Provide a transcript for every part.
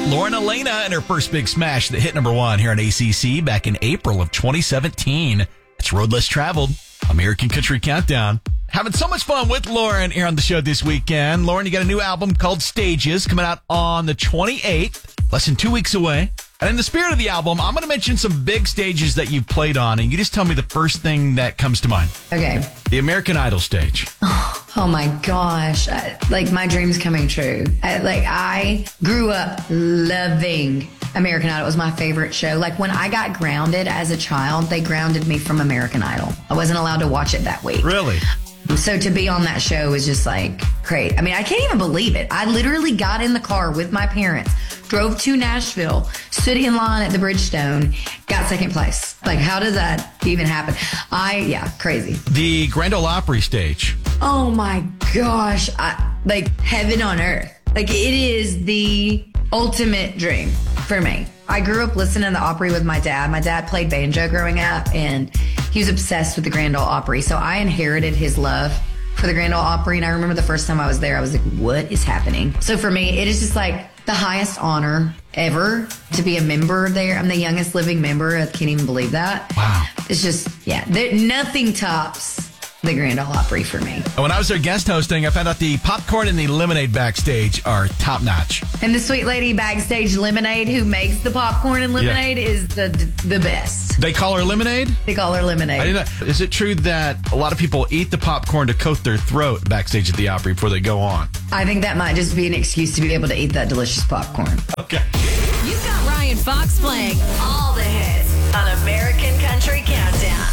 Lauren Elena and her first big smash that hit number one here on ACC back in April of 2017. It's Road Less Traveled, American Country Countdown. Having so much fun with Lauren here on the show this weekend. Lauren, you got a new album called Stages coming out on the 28th, less than 2 weeks away. And in the spirit of the album, I'm going to mention some big stages that you've played on, and you just tell me the first thing that comes to mind. Okay. The American Idol stage. Oh my gosh. My dream's coming true. I grew up loving American Idol. It was my favorite show. Like when I got grounded as a child, they grounded me from American Idol. I wasn't allowed to watch it that week. Really? So to be on that show was just like great. I mean, I can't even believe it. I literally got in the car with my parents, drove to Nashville, stood in line at the Bridgestone, got second place. Like, how does that even happen? Crazy. The Grand Ole Opry stage. Oh my gosh. Heaven on earth. Like, it is the ultimate dream for me. I grew up listening to the Opry with my dad. My dad played banjo growing up, and he was obsessed with the Grand Ole Opry. So I inherited his love for the Grand Ole Opry. And I remember the first time I was there, I was like, what is happening? So for me, it is just like the highest honor ever to be a member there. I'm the youngest living member. I can't even believe that. Wow. It's just, nothing tops the Grand Ole Opry for me. When I was there guest hosting, I found out the popcorn and the lemonade backstage are top notch. And the sweet lady backstage, Lemonade, who makes the popcorn and lemonade, is the best. They call her Lemonade? They call her Lemonade. I didn't know. Is it true that a lot of people eat the popcorn to coat their throat backstage at the Opry before they go on? I think that might just be an excuse to be able to eat that delicious popcorn. Okay. You've got Ryan Fox playing all the hits on American Country Countdown.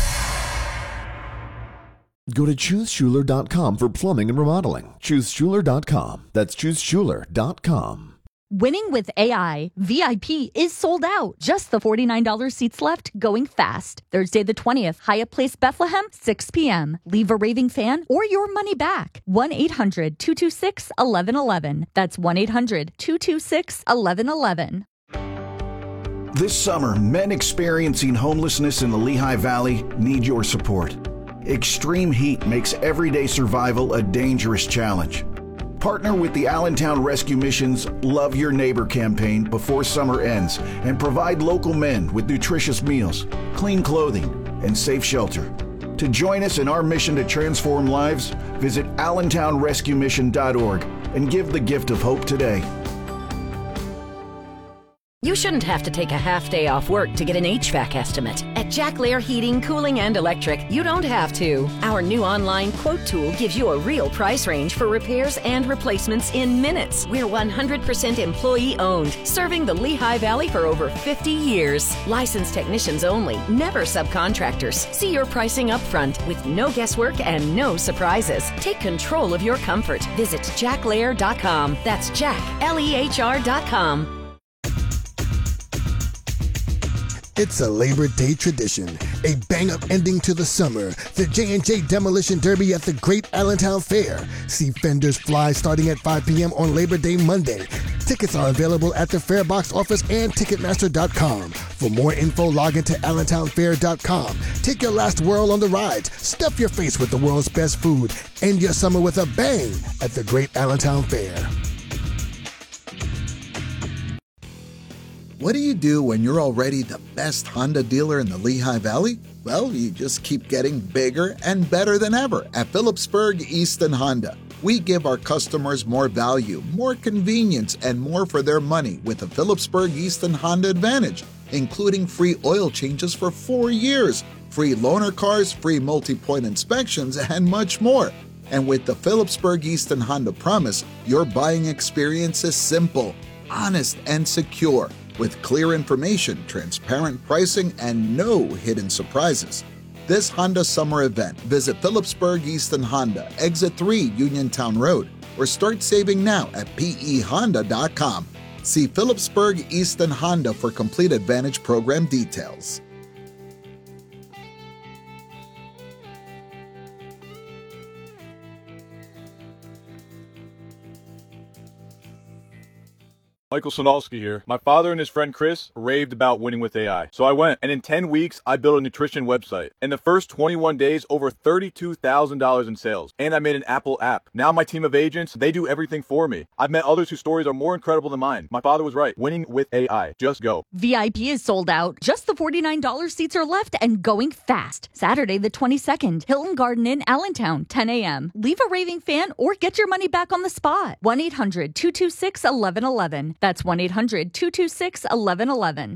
Go to ChooseSchuler.com for plumbing and remodeling. ChooseSchuler.com. That's ChooseSchuler.com. Winning with AI, VIP is sold out. Just the $49 seats left, going fast. Thursday the 20th, Hyatt Place, Bethlehem, 6 p.m. Leave a raving fan or your money back. 1-800-226-1111. That's 1-800-226-1111. This summer, men experiencing homelessness in the Lehigh Valley need your support. Extreme heat makes everyday survival a dangerous challenge. Partner with the Allentown Rescue Mission's Love Your Neighbor campaign before summer ends and provide local men with nutritious meals, clean clothing, and safe shelter. To join us in our mission to transform lives, visit allentownrescuemission.org and give the gift of hope today. You shouldn't have to take a half day off work to get an HVAC estimate. At Jack Lair Heating, Cooling, and Electric, you don't have to. Our new online quote tool gives you a real price range for repairs and replacements in minutes. We're 100% employee owned, serving the Lehigh Valley for over 50 years. Licensed technicians only, never subcontractors. See your pricing up front with no guesswork and no surprises. Take control of your comfort. Visit jacklair.com. That's Jack, Lehr.com. It's a Labor Day tradition, a bang-up ending to the summer. The J&J Demolition Derby at the Great Allentown Fair. See fenders fly starting at 5 p.m. on Labor Day Monday. Tickets are available at the Fair box office and Ticketmaster.com. For more info, log into AllentownFair.com. Take your last whirl on the rides. Stuff your face with the world's best food. End your summer with a bang at the Great Allentown Fair. What do you do when you're already the best Honda dealer in the Lehigh Valley? Well, you just keep getting bigger and better than ever at Phillipsburg Easton Honda. We give our customers more value, more convenience, and more for their money with the Phillipsburg Easton Honda Advantage, including free oil changes for 4 years, free loaner cars, free multi-point inspections, and much more. And with the Phillipsburg Easton Honda Promise, your buying experience is simple, honest, and secure, with clear information, transparent pricing, and no hidden surprises. This Honda summer event, visit Phillipsburg Easton Honda, Exit 3 Uniontown Road, or start saving now at pehonda.com. See Phillipsburg Easton Honda for complete Advantage program details. Michael Sonalski here. My father and his friend Chris raved about winning with AI. So I went, and in 10 weeks, I built a nutrition website. In the first 21 days, over $32,000 in sales. And I made an Apple app. Now my team of agents, they do everything for me. I've met others whose stories are more incredible than mine. My father was right. Winning with AI. Just go. VIP is sold out. Just the $49 seats are left and going fast. Saturday the 22nd, Hilton Garden Inn, Allentown, 10 a.m. Leave a raving fan or get your money back on the spot. 1-800-226-1111. That's 1-800-226-1111.